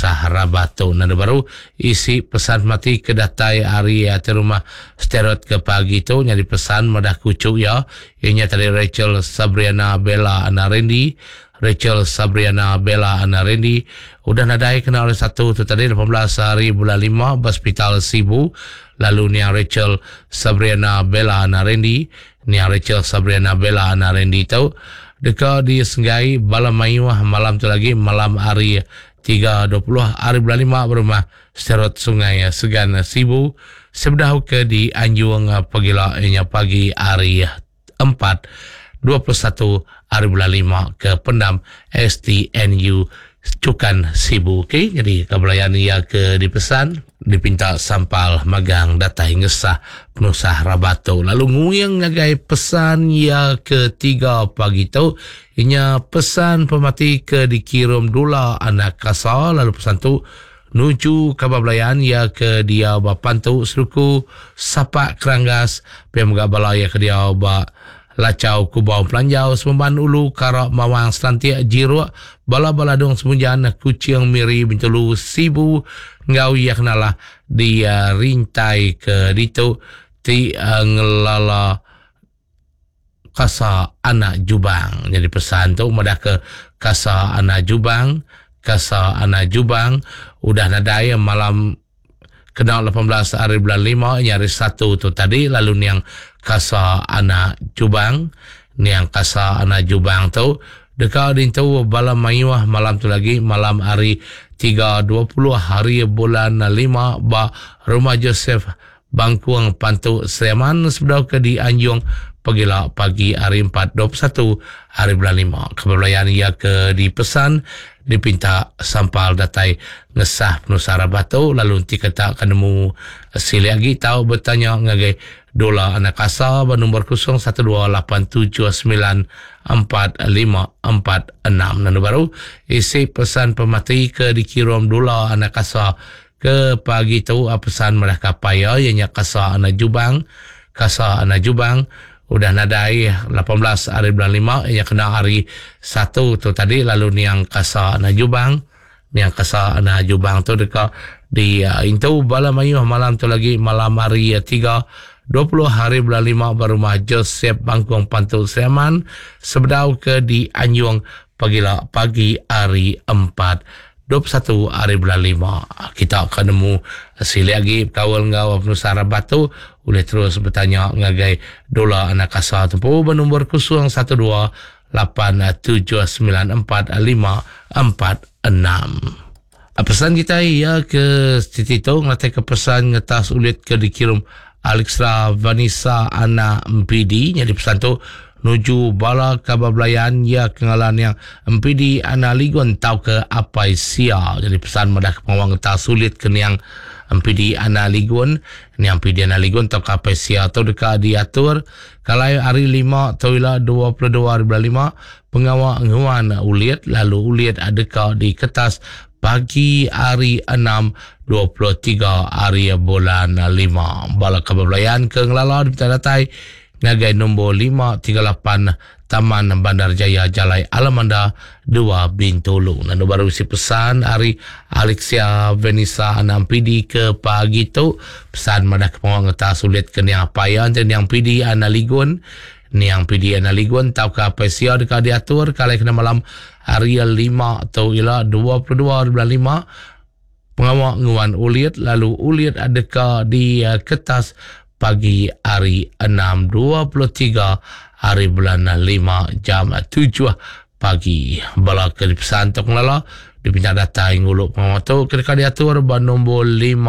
penusah Rabato. Nada baru isi pesan mati kedatai hari ati rumah sterot ke pagi tu nyari pesan madah kucuk ya. Ianya tadi Rachel Sabriana Bella Anarendi. Rachel Sabriana Bella Anarendi udah nadai kena oleh satu tu tadi 18 hari bulan 5 hospital Sibu. Lalu ni Rachel Sabriana Bella Anarendi, ni Rachel Sabriana Bella Anarendi tu dekat di Senggai Balam Mayuah malam tu lagi malam hari 3.20 hari bulan 5 berumah Sterot Sungai Segan Sibu sebedah ke di Anjung pagila pagi hari 4.21 hari bulan 5 ke Pendam STNU Cukan Sibu. Okay, jadi kebelayan ia ke dipesan dipinta sampal magang data hingga sah penusah Rabato. Lalu nguyang ngagai pesan ia ketiga pagi tu inya pesan pemati ke dikirim dula anak kasa. Lalu pesan tu nuju kabablayan ia ke dia bapan tu seruku sapak keranggas pemegak balaya ke dia ba lacau kubau pelanjau semban ulu karak mawang selantia jiru bala-bala dong semunjan kucing miri bintulu Sibu ngau ia kenalah dia rintai ke ditu ti ngelala kasa anak Jubang. Jadi pesan tu madah ke kasa anak Jubang udah nadai malam kena 18 hari bulan 5 nyari satu tu tadi. Lalu ni yang kasa anak Jubang tu dekat dintu Balam Mayuah malam tu lagi malam hari 3.20 hari bulan 5 ba rumah Joseph Bangkuang Pantu Sleman sebelah ke di Anjung pagila pagi hari 4.21 hari bulan 5. Kebelayan ia ke dipesan dipinta sampal datai ngesah penusah Rabato. Lalu nanti kata kanemu sili lagi tahu bertanya ngagai dola anak asa bernomor 0128794546. Nanda baru isi pesan pemati ke dikirim dola anak asa ke pagi tu pesan mereka paya ianya kasa anak Jubang udah nadai 18 hari bulan 5 ianya kena hari 1 tu tadi. Lalu ni yang kasa anak Jubang tu dekat di Intu Balam Mayuah malam tu lagi malam hari 3.20 hari bulan 5 berumah Joseph Bangkuang Pantu Sleman sebedau ke di Anjung pagila pagi hari 4.21 hari bulan 5. Kita akan nemu sili lagi kawal ngau penusah Rabato boleh terus bertanya ngagai dola anak kasa tu pun bernombor 0128794546. Pesan kita ia ke titito ngatai ke pesan ngetas ulit ke dikirim Alexra Vanessa anak MPD. Jadi pesan tu nuju bala kabablayan ya kengalan yang MPD anak ligon tau ke apa sia. Jadi pesan madah pengawang ngetas ulit ke yang MPD anak ligon ni MPD anak ligon tau ke apa sia tu dekat diatur kalau hari 5 atau 22 hari bulan 5 pengawal nguan ulit. Lalu ulit adakah di kertas pagi hari 6.23 hari bulan 5. Bala kabablayan ke ngelala di datai ngagai nombor 538 Taman Bandar Jaya Jalai Alamanda 2 Bintulu. Nando baru isi pesan hari Alexia Vanessa anak PD ke pagi tu pesan madah kemauan ngetas sulit ke niang payan dan yang PD anak ligun niang PD anak ligun tau ke apa sia dekat diatur kalau kena malam hari 5 atau 22 hari bulan 5 pengawal nguan ulit. Lalu ulit adakah di kertas pagi hari 6.23 hari bulan 5 jam 7 pagi. Bala ke pesan tok lala dipinta data nguluk pengawal tu ketika diatur nombor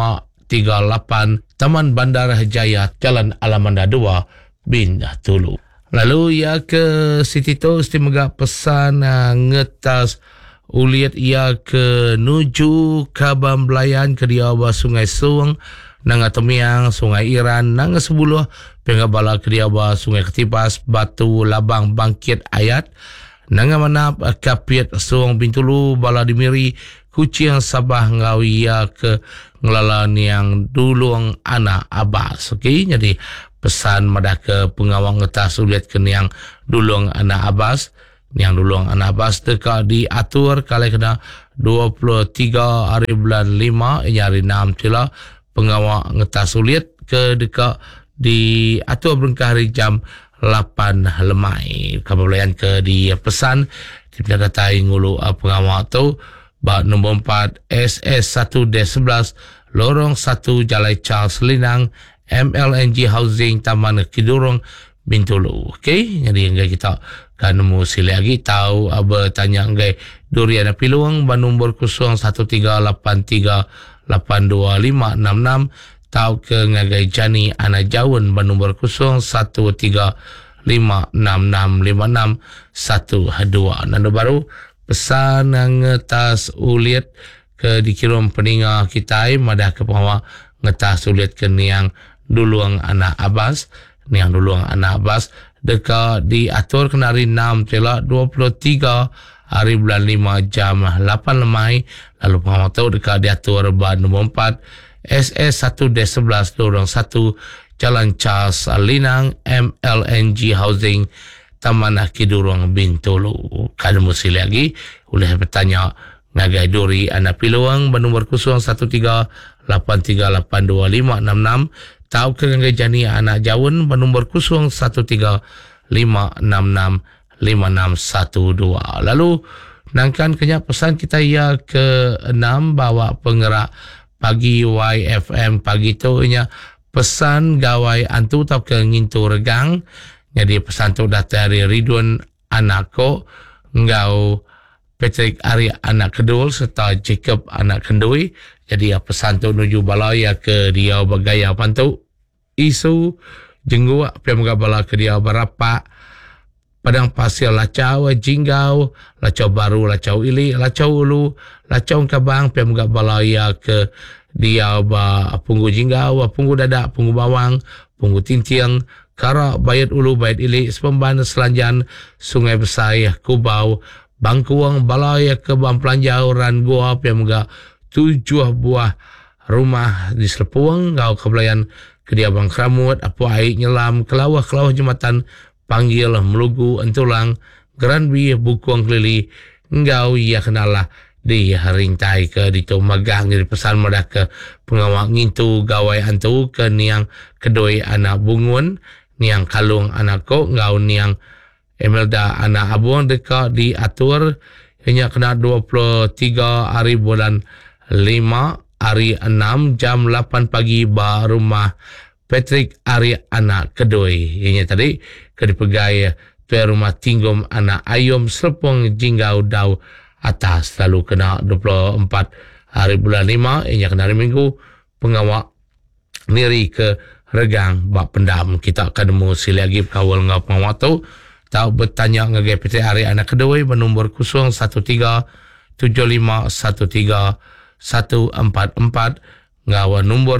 538 Taman Bandar Jaya Jalan Alamanda 2 Bintulu. Lalu ia ke Siti tu istimega pesan ngetas uliat ia ke nuju Kabam Belayan ke diawa Sungai Suang nanga Temiang Sungai Iran nanga 10 pengabala ke diawa Sungai Ketipas Batu Labang Bangkit Ayat nanga Manap Kapit Suang Bintulu bala dimiri Kucing Sabah ngau ia ke ngelalan yang dulung anak Abbas. Okey, jadi pesan madah ke pengawang ngetas uliat ke yang dulung anak Abbas. Yang dulung anak Abbas dekat diatur kalau kena 23 hari bulan 5 ini hari 6 tila pengawal ngetas ulit ke dekat di atur berengkah hari jam 8 lemai kabelayan ke di pesan di pendatai ngulu pengawal tu bak nombor 4 SS1D11 lorong 1 Jalai Charles Linang MLNG Housing Taman Kidurong Bintulu. Okey, jadi enggak kita kan nemu sila lagi tahu apa tanya enggak durian piluang ban nombor 0138382566 tahu ke ngagai jani ana jawun ban nombor 0135665612 nando baru pesan ngetas ulit ke dikirim peninga kita madah ke pengawa ngetas ulit ke niang duluang anak Abbas niang duluang anak Abbas dekat diatur kenari 6 tela 23 hari bulan 5 jam 8 lemai lalu pengawa tahu dekat diatur ban nombor 4 SS1D11 lorong 1 Jalan Charles Linang MLNG Housing Taman Kidurong Bintulu. Kada mesti lagi boleh bertanya ngagai duri anak piluang bernomor 0138382566 tahu ke ngagai jani anak jawun bernomor 0135665612. Lalu nangkan kenyak pesan kita ya ke 6 bawa penggerak pagi YFM pagi tu nya pesan gawai antu tau ke ngintu regang. Jadi pesan tu datang dari Ridwan anakku, engkau Patrick Ari anak kedul serta Jacob anak kendui. Jadi pesan tu menuju balaya ke dia bergaya pantu. Isu jenggu pihak bala ke dia berapa padang pasir lacau jinggau, lacau baru, lacau ili, lacau ulu, lacau kabang pihak balaya ke dia punggu jinggau, punggu dadak, punggu bawang, punggu tintiang, Kara, Bayat Ulu, Bayat Ili, Sepemban, Selanjan, Sungai Besar, Kubau, Bangkuang, Balai, Kebang Pelanjau, Rangoa, Pemga, 7 buah rumah di Selepuang, Gau Kebelayan, Kediabang Kramut, Apu Aik, Nyelam, Kelawah Jembatan, Panggil, Melugu, Entulang, Granbi, Bukuang Kelili, Ngau, ia kenalah di harintai ke di tu magang jadi pesan mereka ke pengawal ngintu gawai antu ke niang kedoi anak bungun niang kalung anak ko ngau niang Emelda anak abung dekat diatur hanya kena 23 hari bulan 5 hari 6 jam 8 pagi ba rumah Patrick Ari anak kedoi hanya tadi ke dipegai tuai rumah tinggum anak ayom Serpong Jinggau Dau atas lalu kena 24 hari bulan 5 ini kena hari minggu pengawal niri ke regang bak pendam kita akan demu sila lagi kawal ngau pengawal tu tahu bertanya ngagai PT hari anak kedua bernombor 0135131444 ngawan nombor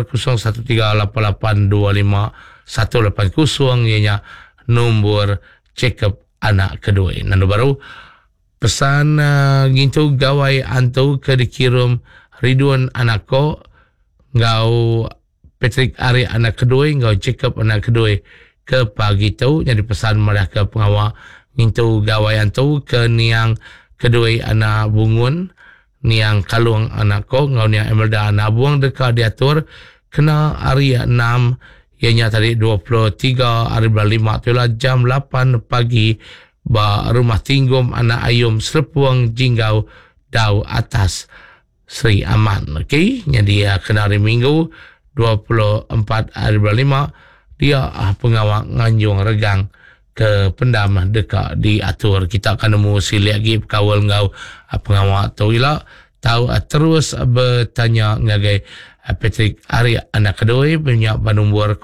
0138825180 ianya nombor check up anak kedua nando baru pesan gintu gawai antu ke dikirim Ridwan anakku ngau Patrick Ari anak kedua ngau Jacob anak kedua ke pagi tu jadi pesan mereka pengawal gintu gawai antu ke niang kedua anak bungun niang kalung anakku ngau niang Emelda anak buang dekat diatur kena hari 6 ianya tadi 23 hari bulan 5 tu lah jam 8 pagi ba rumah tinggum anak ayum Serpuang Jinggau Dau atas Sri Aman. Okey, jadi kena hari minggu 24 hari bulan 5 dia pengawal nganjung regang ke pendam dekat diatur kita akan nemu sili lagi kawal ngau pengawal tu ila tahu terus bertanya ngagai Patrick Ari anak kedua punya nombor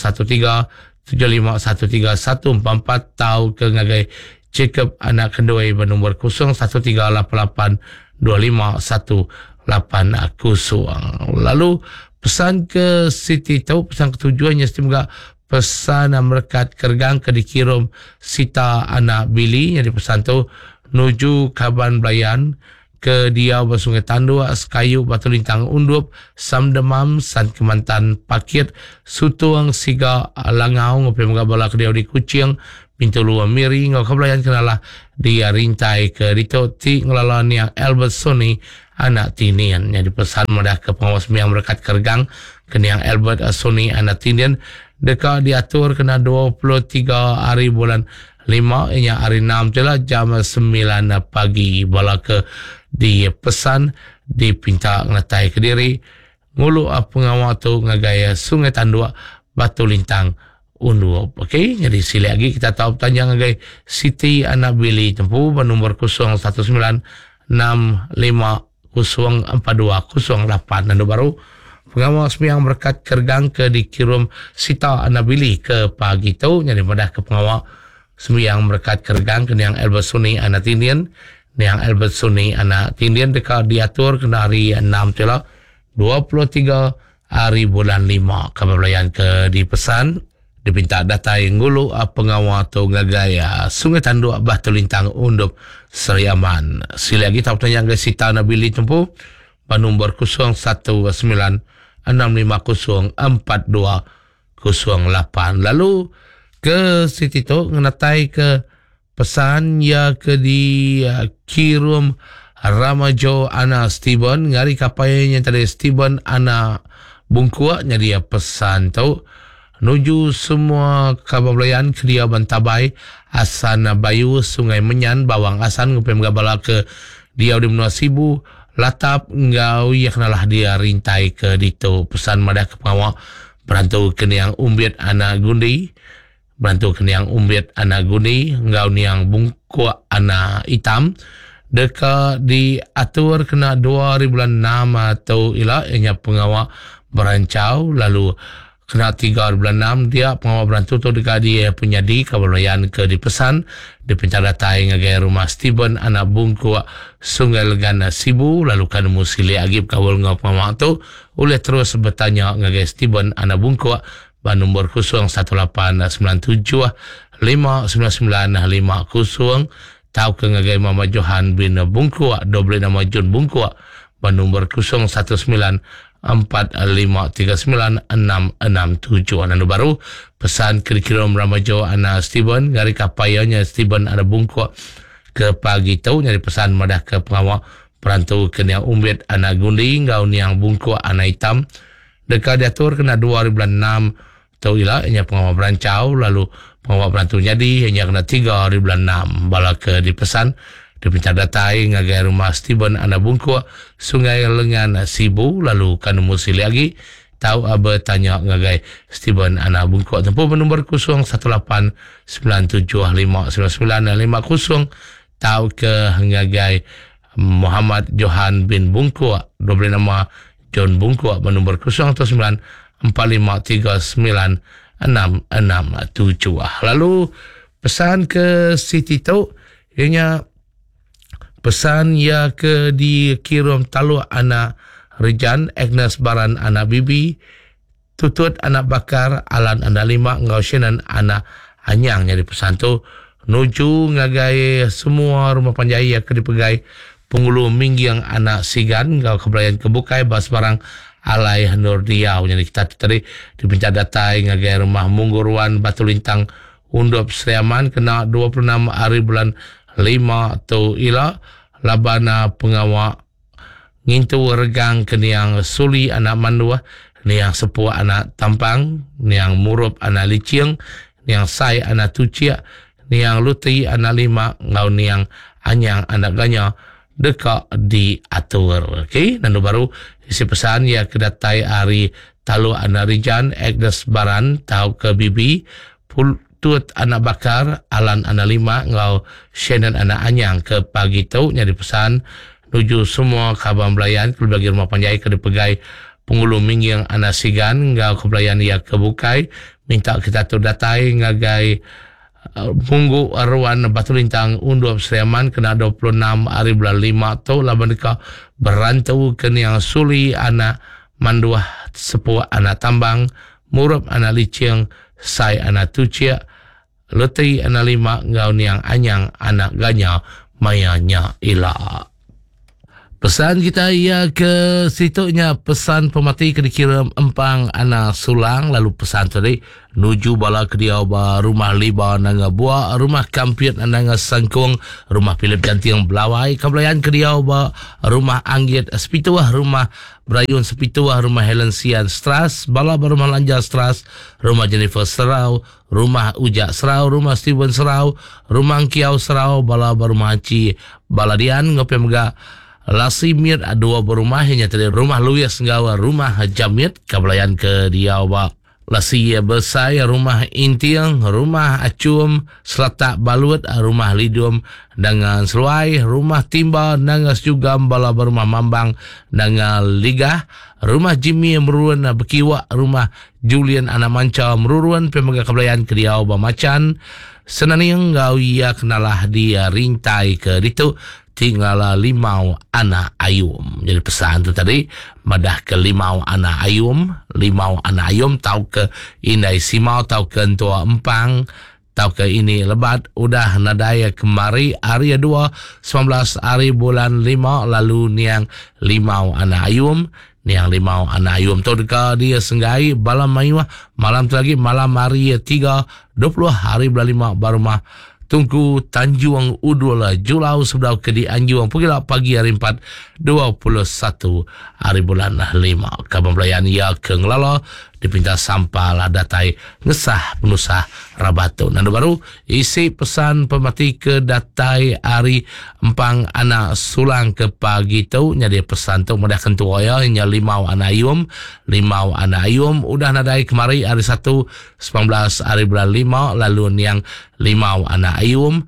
0137513144 tahu ke ngagai Jacob anak kedua bernombor 01382518 lalu pesan ke Siti tahu pesan ketujuannya semoga pesan merekat kergang ke dikirim Sita anak Billy jadi pesan tu nuju Kaban Belayan ke dia Sungai Tandu, Kayu, Batu Lintang, Undup, Sam Demam, San Kemantan, Pakit, Sutuang, Siga, Langau, ngopi mengabala ke dia di Kucing, Pintu Luar Miri, ngau kebelayan kenalah dia rintai ke Rito Ti, ngelalani yang Albert Sony, anak tinian. Jadi pesan mudah ke pengawas yang berkat kergang kena yang Albert Sony anak tinian dekat diatur kena 23 hari bulan 5 ianya hari 6 telah jam 9 pagi bala ke di pesan dipinta ngatai Kediri ngulu pengawal tu ngagaya Sungai Tandua Batu Lintang Undup. Okey, jadi sila lagi kita tahu tanya ngagai Siti anak Billy tempuh bernomor 01965 04208 dan baru pengawal sembiang berkat kergang ke dikirim Sita anak Billy ke pagi tu jadi mudah ke pengawal sembiang berkat kergang ke yang Albert Suni anak Tindian yang Albert Suni anak Tindian dekat diatur kena hari 6 telah 23 hari bulan 5 kebelayan ke dipesan dipinta datai ngulu pengawal tu ngagaya Sungai Tanduk Batu Lintang Undup Seri Aman. Sila lagi tahu tanya ke Sita Nabili tempuh nombor 0196504208. Lalu ke Siti tu ngenatai ke pesan ya ke di kirum Ramajo ana Steven ngari kapainya tadi Steven ana Bungkua jadi pesan tu nuju semua kabablayan kedia Bantabai Asan Bayu Sungai Menyan Bawang Asan ngupem gabala ke dia di Menua Sibu Latap ngau yak nalah dia rintai ke dito pesan madah ke pengawal berantu kena yang umbiat anak gundi berantu kena yang umbiat anak gundi ngau niang Bungkua anak hitam dekat di atur kena 2006 atau ila ianya pengawal berancau lalu kena 3 bulan 6 dia pengawal berantu tu dekat dia punya di kabelayan ke dipesan dipinta datai ngagai rumah Steven anak Bungkua Sungai Legana Sibu lalu kan musili agib kawal ngau pengawal tu oleh terus bertanya ngagai Steven anak Bungkua nombor 01897 59950 tahu ke ngagai Mama Johan bin Bungkua doble nama Jun Bungkua nombor 01945396667 anu baru pesan kirim Ramajo ana Steven dari kapayanya Steven ada Bungkua ke pagi tu nyari pesan madah ke pengawal perantau kena umbit anak gundi ngau niang Bungkua anak hitam dekat diatur kena 2006 tau ila ianya pengawal berancau lalu pengawal perantau jadi hanya kena 3 hari bulan 6 bala ke dipesan dipinta datai ngagai rumah Steven anak Bungkua Sungai Lengan Sibu lalu kan musili lagi tahu bertanya ngagai Steven anak Bungkua tempuh nombor 0189759950 tahu ke ngagai Muhammad Johan bin Bungkua doble nama John Bungkua nombor 01945396667 lalu pesan ke Siti tu ianya pesan ya ke dikirim talu anak Rejan Agnes Baran anak Bibi Tutut anak Bakar Alan anak 5 Ngausinan anak Anyang jadi pesan tu nuju ngagai semua rumah panjaya ke dipegai penghulu minggiang anak Sigan ngau kebelayan kebukai bas barang alai Nur Diau jadi kita tadi dipinta datai ngagai rumah Mungguruan Batu Lintang Undup Seriaman kena 26 hari bulan 5 atau ila labana pengawal ngintu regang keniang Suli anak Mandua niang Sepuh anak Tampang niang Murup anak Liciang niang Sai anak Tucia niang Luti anak 5 ngau niang Anyang anak Ganya dekat di atur. Okey dan baru isi pesan ya kedatai hari talu anak Rijan Agnes Baran tahu ke Bibi Tut anak Bakar Alan anak 5 ngau Shannon anak Anyang ke pagi tu nyari pesan nuju semua kabar belayan ke bagi rumah panjai ke dipegai penghulu minggiang anak Sigan ngau kebelayan ia kebukai minta kita tu datai ngagai Munggu Arwan Batu Lintang Undup Seriaman kena 26 hari bulan 5 tu laban deka berantau ke yang Suli anak Manduah Sepuh anak Tambang Murup anak Liciang Sai anak Tucia Luti anak 5 ngau niang Anyang anak Ganya mayanya ila Pesan kita ia ke situnya pesan pemati ke dikirim empang anak sulang. Lalu pesan tadi nuju bala ke dia rumah liba nanga buah, rumah kampiat nanga sangkung, rumah Philip Jantiang Belawai, kabelayan ke dia rumah Anggit Sepituah, rumah Brayun Sepituah, rumah Helen Sian Stras, bala rumah Lanja Stras, rumah Jennifer Serau, rumah Ujak Serau, rumah Steven Serau, rumah Kiau Serau, bala rumah Haji Baladian, ngopi mega Lasimir dua berumah hanya tadi rumah Luis Nggawa, rumah Jamit kabelayan ke Diawa. Lasia Besai, rumah Intiang, rumah Acum, Selatak Balut, rumah Lidum dengan Seluai, rumah Timba dengan Sejugam, bala berumah Mambang dengan Ligah, rumah Jimmy Meruan Bekiwak, rumah Julian Anamanca Meruan, pemaga kabelayan ke Diawa Macan. Senaniang ngau ia kenalah dia rintai ke ditu tinggal limau anak ayum. Jadi pesan tu tadi madah ke limau anak ayum, tahu ke indai simau, tahu ke entua empang, tahu ke ini lebat udah nadaya kemari hari 19 hari bulan 5 lalu niang limau anak ayum. Niang limau anak ayum tu dekat dia senggai balam mayuah malam tu lagi malam hari 3 20 hari bulan 5 baru mah Tunggu Tanjung Udul Julau sebelah ke di Anjuang Pukul pagi hari 4 21 hari bulan 5 kabar pelayan ia ke ngelala dipinta sampal datai ngesah penusah Rabatu. Nanda baru isi pesan pemati ke datai hari empang anak sulang ke pagi tu nyadi pesan tu mudahkan tu ya nya limau anak ayum udah nadai kemari hari 1 19 hari bulan 5 lalu niang limau anak ayum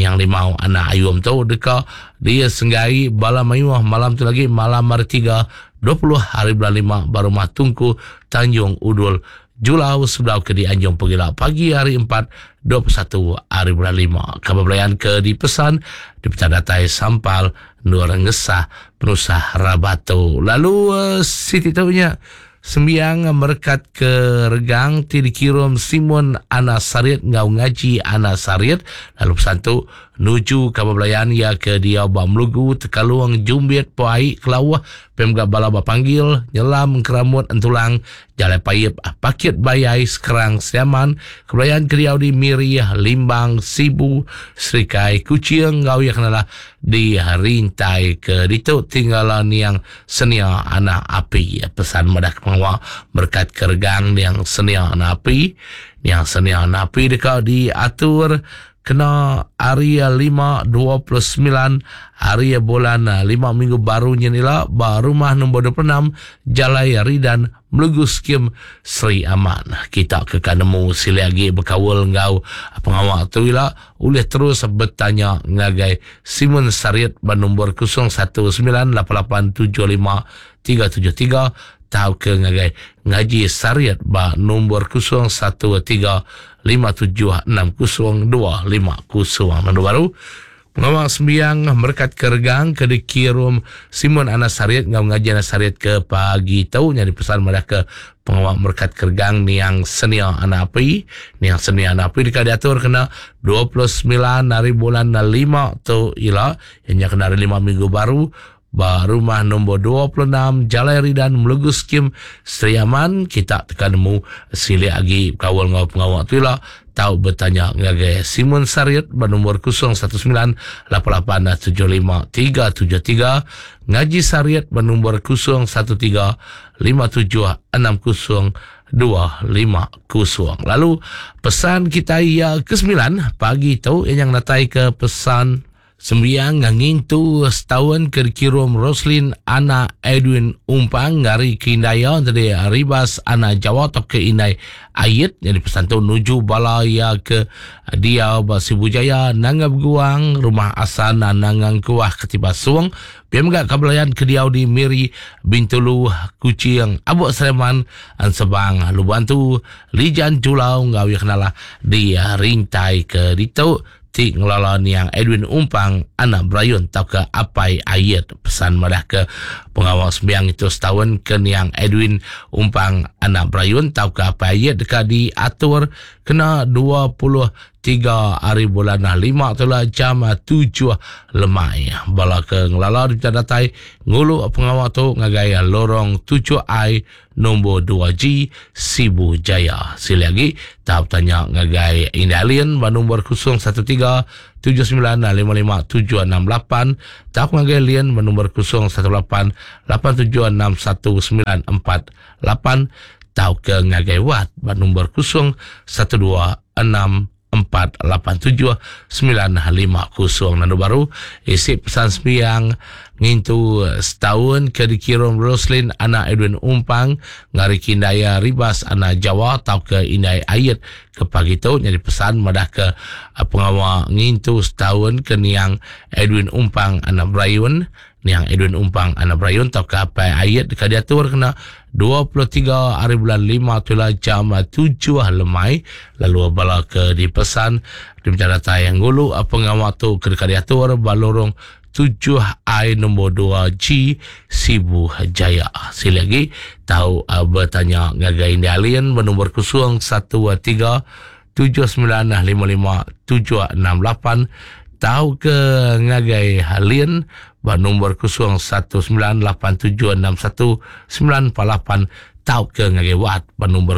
tu dekat dia senggai balam mayuah malam tu lagi malam hari 3 20 hari bulan 5 baru matungku Tanjung Udul Julau sebelah ke di Anjung Pegila pagi hari 4 21 hari bulan 5 kabar belayan ke di pesan di datai sampal nur ngesah penusah Rabatu. Lalu Siti tahunya sembiang merkat ke regang ti dikirim Simon Ana Sariat ngau ngaji Ana Sariat lalu pesan tu nuju kabar belayan ya ke dia Melugu Tekaluang Jumbit Puai Kelawah pemga bala panggil nyelam keramut entulang Jalai Payip Pakit Bayai Sekerang Siaman kebelayan ke dia di Miri Limbang Sibu Serikai Kucing ngau ya kenalah di rintai ke ditu tinggalan yang senia anak api pesan madak pengawal berkat kergang yang senia anak api dekat diatur kena hari 5 29 hari bulan 5 minggu baru nyenila rumah nombor 26 Jalai Ridan Melugu Skim Sri Aman. Kita ke kanemu sila lagi berkawal ngau pengawal tu ila boleh terus bertanya ngagai Simon Sariat nombor 0198875373 tahu ke ngagai ngaji Sariat nombor 0135760250 nandu baru pengawal sembiang merkat kergang ke dikirim Simon Anas Sariat ngau ngaji Anas Sariat ke pagi tahu nyari pesan mereka pengawal merkat kergang niang senia anak api dekat diatur kena 29 hari bulan 5 tu ila yang kena hari 5 minggu baru rumah nombor 26 Jalai Ridan Melugu Skim Sri Aman. Kita tekanmu sili lagi kawal ngau pengawal tu lah tahu bertanya ngagai Simon Sariat nombor 019875373 ngaji Sariat nombor 0135760250. Lalu pesan kita ya ke-9 pagi tu yang natai ke pesan sembiang ngangin tu setahun ke kirum Roslin Ana Edwin Umpang ngari ke Indaya dari Ribas Ana Jawa tok ke Indai Ayat jadi pesan tu nuju balaya ke dia Basibujaya Nanggap Guang rumah asana Nangang Kuah Ketiba Suang pemgak kabelayan ke dia di Miri Bintulu Kucing Abu Sleman Ansebang Lubantu Lijan Julau ngau ya kenalah dia rintai ke ditu tik ngelalan yang Edwin Umpang anak Brayun tahu ke apai ayat pesan madah ke pengawal sembiang itu setahun ke yang Edwin Umpang anak Brayun tahu ke apai ayat dekat diatur kena 23 hari bulan 5 tu lah jam 7 lemai. Bala ke ngelala di datai ngulu pengawal tu ngagai lorong 7I nombor 2G Sibu Jaya. Sila lagi tahap tanya ngagai Indalian nombor 013 79555768 tahap ngagai Lian nombor 018 87619488 tahu ke ngagai Wat nombor 0164879550 nando baru isi pesan sembiang ngintu setahun ke dikirim Roslin anak Edwin Umpang ngari kindaya ribas anak Jawa tahu ke indai ayat ke pagi tu jadi pesan madah ke pengawal ngintu setahun ke niang Edwin Umpang anak Brayun niang Edwin Umpang anak Brayun tahu ke apa ayat ke diatur kena 23 hari bulan 5 tulah jam 7 lemai lalu bala ke dipesan di mencari tayang gulu pengawal tu ke diatur balorong 7I nombor 2G Sibu Jaya. Sila lagi tahu bertanya ngagai Indalian bernombor 013 79555768 tahu ke ngagai Halian bernombor 0198761948 tahu ke ngagai Wat bernombor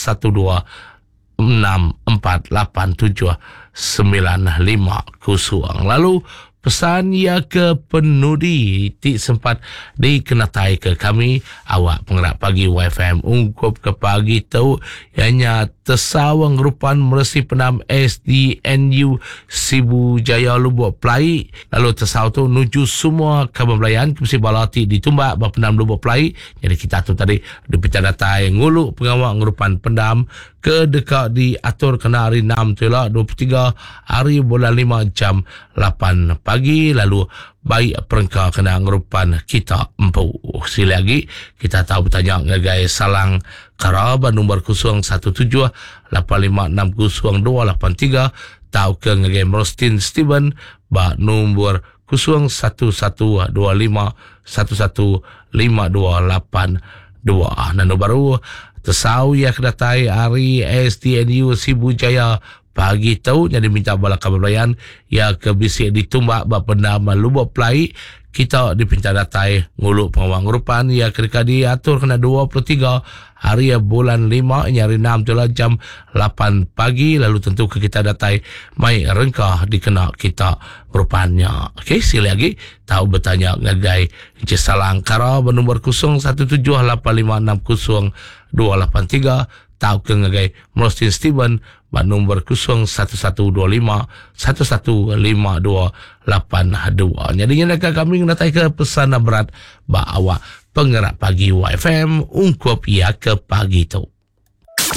0126487950. Lalu pesan ya ke penudi ti sempat dikenatai ke kami awak penggerak pagi YFM ungkup ke pagi tu ianya tersawang rupan meresi penam SDNU Sibu Jaya Lubuk Pelai lalu tersawang tu nuju semua kebelayan ke balati ditumbak berpenam Lubuk Pelai. Jadi kita tu tadi dipecah datai ngulu pengawal ngurupan pendam ke dekat diatur kena hari 6 tu lah 23 hari bulan 5 jam 8 pagi lalu baik perengkah kena ngurupan kita empu. Sila lagi kita tahu bertanya ngagai Salang Karaba nombor 01785600283 tahu ke ngagai Merostin Steven ba nombor 0111251152 nano baru tersau ya kedatai hari SDNU Sibu Jaya pagi tahu jadi minta bala kabelayan ya ke bisik ditumbak bapendam Lubuk Pelai kita dipinta datai ngulu pengawang ngurupan ya ketika diatur kena 23 hari bulan 5 nyari 6 tu lah jam 8 pagi lalu tentu ke kita datai mai rengkah dikena kita ngurupannya. Okey, sila lagi tahu bertanya ngagai Salang Kara bernombor 0178560283 tahu ke ngagai Merostin Steven nombor 0115215282. Jadi nak kami natai ke pesan berat ba awak penggerak pagi YFM ungkup ya ke pagi tu.